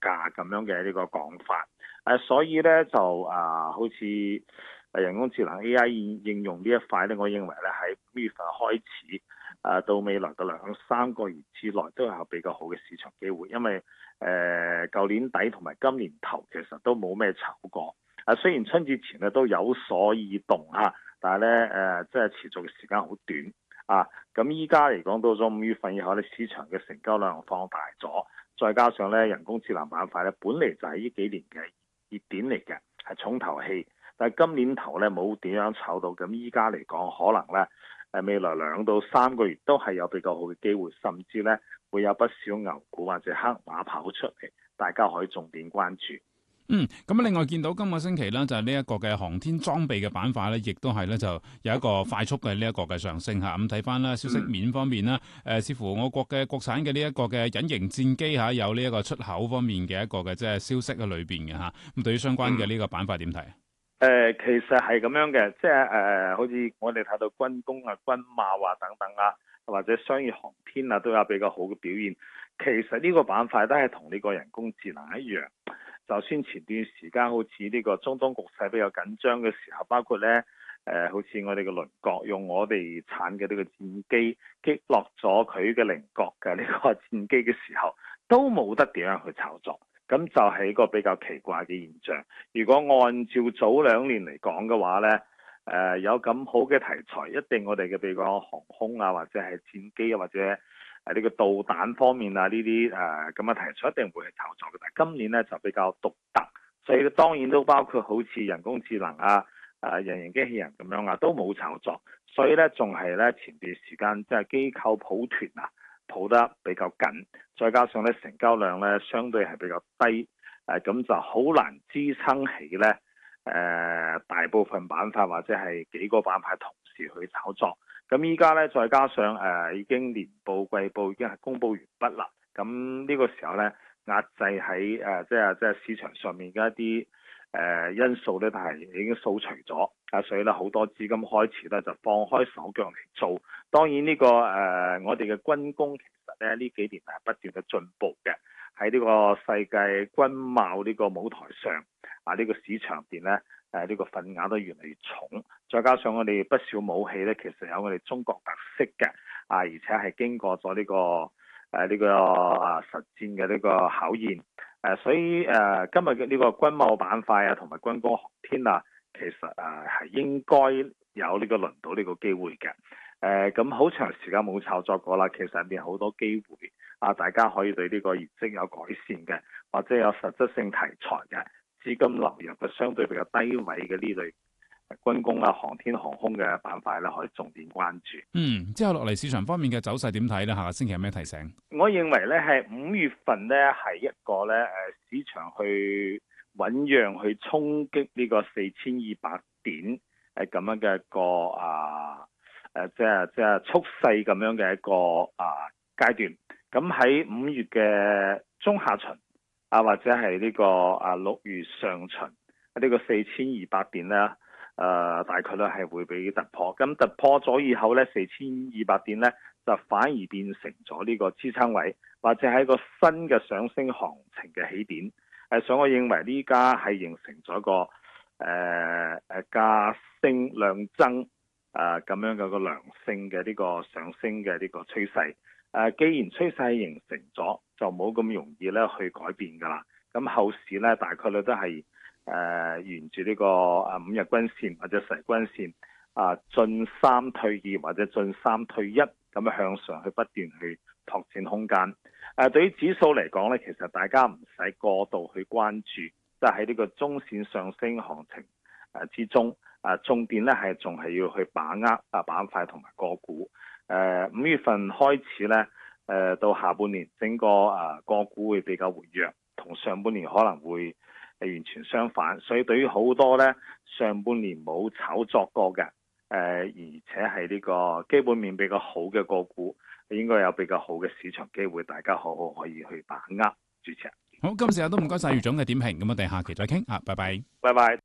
價咁樣嘅呢個講法。所以咧就好似人工智能 AI 應用呢一塊咧，我認為咧喺5月份開始到未來嘅2-3個月之內都有比較好嘅市場機會，因為舊年底同埋今年頭其實都冇咩炒過。雖然春節前咧都有所異動但係咧即係持續嘅時間好短咁依家嚟講到咗5月份以後咧，市場嘅成交量放大咗，再加上咧人工智能板塊咧本嚟就係呢幾年嘅熱點嚟嘅，係重頭戲。但係今年頭咧冇點樣炒到，咁依家嚟講可能咧未來2-3個月都係有比較好嘅機會，甚至咧會有不少牛股或者黑馬跑出嚟，大家可以重點關注。 咁另外見到今個星期咧就係呢一個嘅航天裝備嘅板塊咧，亦都係咧就有一個快速嘅呢一個嘅上升嚇。咁睇翻啦，消息面方面啦，似乎我國嘅國產嘅呢一個嘅隱形戰機有呢一個出口方面嘅一個嘅即係消息喺裏邊嘅嚇。咁對於相關嘅呢個板塊點睇？ 其實係咁樣嘅，即係好似我哋睇到軍工軍貿等等或者商業航天都有比較好嘅表現。其實呢個板塊都係同呢個人工智能一樣。就算前段時間好似呢個中東局勢比較緊張嘅時候，包括咧好似我哋嘅鄰國用我哋產嘅呢個戰機擊落咗佢嘅鄰國嘅呢個戰機嘅時候，都冇得點樣去炒作。咁就係一個比較奇怪嘅現象。如果按照早2年嚟講嘅話咧，有咁好嘅題材，一定我哋嘅譬如講航空或者係戰機或者呢個導彈方面呢啲咁嘅題材一定會係炒作嘅。但係今年咧就比較獨特，所以當然都包括好似人工智能人形機器人咁樣都冇炒作。所以咧仲係咧前段時間即係機構抱團抱得比較緊，再加上咧成交量咧相對係比較低，咁就好難支撐起咧大部分板塊或者係幾個板塊同時去炒作。咁依家咧再加上已經年報季報已經係公佈完畢啦，咁呢個時候咧壓制喺即係市場上面嘅一啲因素咧，都係已經掃除咗。所以咧好多資金開始咧就放開手腳嚟做。當然呢個我哋嘅軍工其實咧呢幾年係不斷嘅進步嘅，喺呢個世界軍貿呢個舞台上呢個市場入邊咧呢個份額都越嚟越重。再加上我哋不少武器咧，其實有我哋中國特色嘅而且係經過咗呢個實戰嘅呢個考驗。所以今日嘅呢個軍貿板塊同埋軍工航天其實係應該有呢個輪到呢個機會嘅。咁好長時間冇炒作過啦，其實入面好多機會大家可以對呢個業績有改善嘅，或者有實質性題材嘅資金流入嘅相對比較低位嘅呢類軍工航天航空嘅板塊咧，可以重點關注。 之後落嚟市場方面嘅走勢點睇咧？下個星期有咩提醒？ 我認為咧係5月份咧係一個咧市場去醞釀去衝擊呢個4200點咁樣嘅一個即係蓄勢咁樣嘅一個階段。咁喺5月嘅中下旬或者係呢個6月上旬呢個4200點咧大概咧係會被突破。咁突破咗以後咧4200點咧就反而變成咗呢個支撐位，或者係一個新嘅上升行情嘅起點。所以我認為呢家係形成咗一個價升量增咁樣嘅個良性嘅呢個上升嘅呢個趨勢。既然趨勢形成咗，就冇咁容易咧去改變㗎啦。咁後市咧大概率都係沿住呢個5日均線或者10日均線進3退2或者進3退1咁樣向上去不斷去拓展空間。對於指數嚟講咧，其實大家唔使過度去關注，即係喺呢個中線上升行情之中，重點咧係仲係要去把握板塊同埋個股。5月份開始咧，到下半年整個個股會比較活躍，同上半年可能會完全相反。所以對於好多咧上半年冇炒作過嘅，而且係呢個基本面比較好嘅個股，應該有比較好嘅市場機會，大家好好可以去把握。主持人， 好，今時都唔該晒余總嘅點評，咁我哋下期再傾拜拜。 拜拜。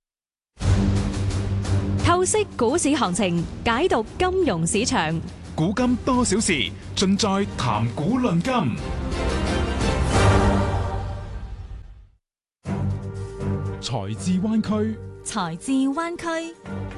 透析股市行情，解讀金融市場， 古今多少事，盡在談股論金。 財智灣區， 財智灣區。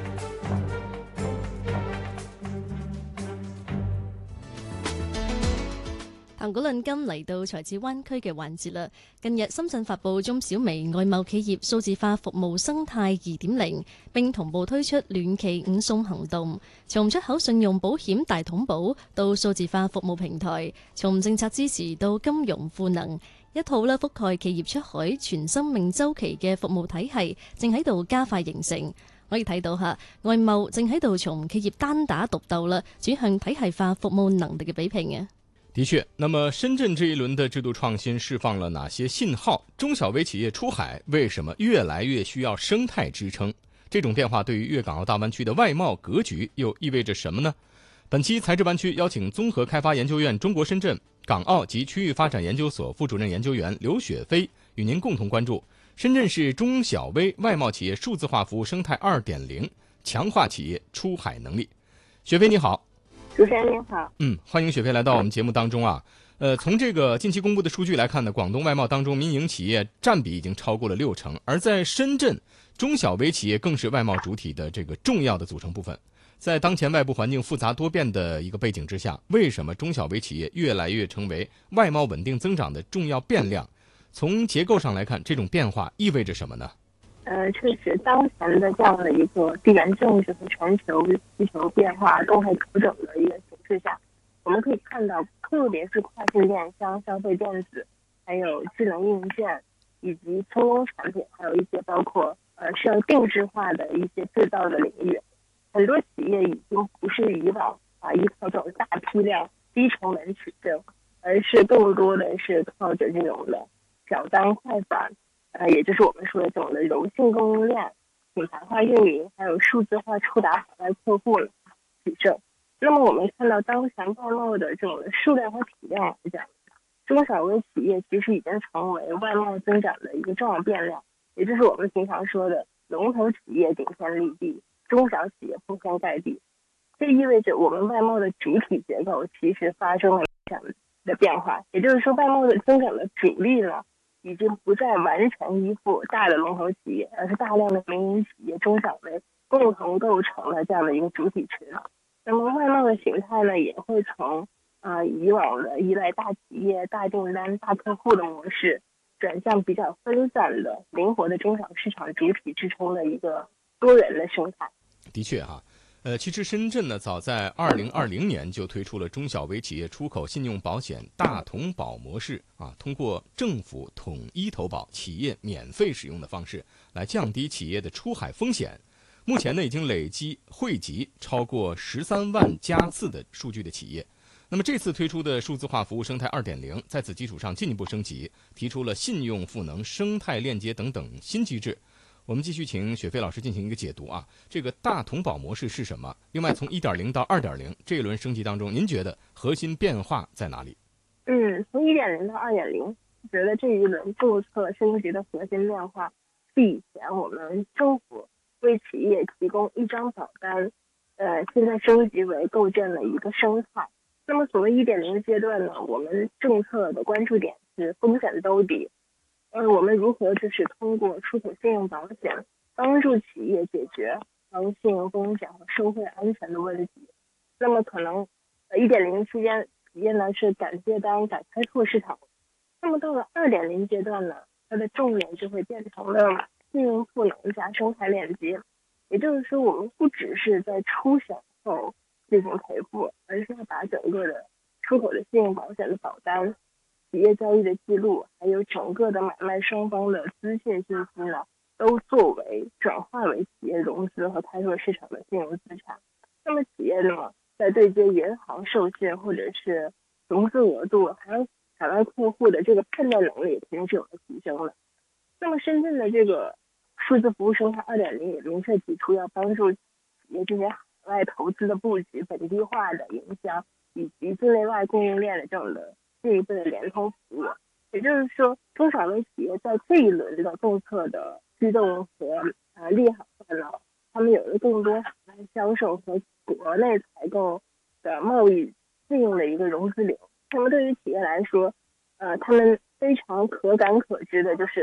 談古論今嚟到財智灣區嘅環節啦。近日深圳發布中小微外貿企業數字化服務生態2.0，並同步推出暖期5送行動，從出口信用保險大統保到數字化服務平台，從政策支持到金融賦能，一套覆蓋企業出海全生命週期嘅服務體系正喺度加快形成。可以睇到外貿正喺度從企業單打獨鬥啦，轉向體系化服務能力嘅比拼啊！ 的確，那麼深圳這一輪的制度創新釋放了哪些信號？中小微企業出海為什麼越來越需要生態支撐？這種變化對於粵港澳大灣區的外貿格局又意味着什麼呢？本期財智灣區邀請綜合開發研究院中國深圳、港澳及區域發展研究所副主任研究員劉雪飛與您共同關注深圳市中小微外貿企業數字化服務生態2.0，強化企業出海能力。雪飛你好。 主持人您好， 歡迎雪飛來到我們節目當中啊。從這個近期公布的數據來看呢，廣東外貿當中民營企業佔比已經超過了60%，而在深圳，中小微企業更是外貿主體的這個重要的組成部分。在當前外部環境複雜多變的一個背景之下，為什麼中小微企業越來越成為外貿穩定增長的重要變量？從結構上來看，這種變化意味着什麼呢？ 確實，當前的這樣的一個地緣政治和全球需求變化動態調整的一個形勢下，我們可以看到，特別是跨境電商、消費電子，還有智能硬件，以及輕工產品，還有一些包括需要定制化的一些製造的領域，很多企業已經不是以往依靠這種大批量、低成本取勝，而是更多的是靠着這種的小單快返。也就是我們說的這種的柔性供應鏈、品牌化運營，還有數字化觸達海外客戶取勝。那麼我們看到當前外貿的這種的數量和體量來講，中小微企業其實已經成為外貿增長的一個重要變量，也就是我們經常說的龍頭企業頂天立地，中小企業鋪天蓋地。這意味着我們外貿的主體結構其實發生了明顯的變化，也就是說外貿的增長的主力呢，已經不再完全依附大的龍頭企業，而是大量的民營企業、中小微共同構成了這樣的一個主體池。那麼外貿的形態呢，也會從以往的依賴大企業、大訂單、大客戶的模式，轉向比較分散的、靈活的中小市場主體支撐的一個多元的生態。 的確哈。其實深圳呢，早在2020年就推出了中小微企業出口信用保險大統保模式啊，通過政府統一投保、企業免費使用的方式，來降低企業的出海風險。目前呢，已經累積惠及超過13萬家次的數據的企業。那麼這次推出的數字化服務生態2.0，在此基礎上進一步升級，提出了信用賦能、生態鏈接等等新機制。我們繼續請雪飛老師進行一個解讀啊，這個大統保模式是什麼？另外，從1.0到2.0這一輪升級當中，您覺得核心變化在哪裡？ 從1.0到2.0，覺得這一輪政策升級的核心變化是以前我們政府為企業提供一張保單，現在升級為構建了一個生態。那麼所謂1.0階段呢，我們政策的關注點是風險兜底。我們如何就是通過出口信用保險，幫助企業解決信用風險和收匯安全的問題。那麼可能1.0期間，企業呢是敢接單、敢開拓市場。那麼到了2.0階段呢，它的重點就會變成了信用賦能加生態鏈接。也就是說，我們不只是在出險後進行賠付，而是要把整個的出口的信用保險的保單、企業交易的記錄，還有整個的買賣雙方的資訊信息呢，都作為轉化為企業融資和開拓市場的信用資產。那麼企業呢，在對接銀行授信或者是融資額度，還有海外客戶的這個判斷能力，肯定是有了提升的。那麼深圳的這個數字服務生態2.0也明確提出要幫助企業這些海外投資的布局、本地化的營銷以及境內外供應鏈的這種的進一步的聯通服務。也就是說，中小微企業在這一輪的政策的驅動和利好下呢，他們有了更多海外銷售和國內採購的貿易費用的一個融資流。那麼對於企業來說，他們非常可感可知的就是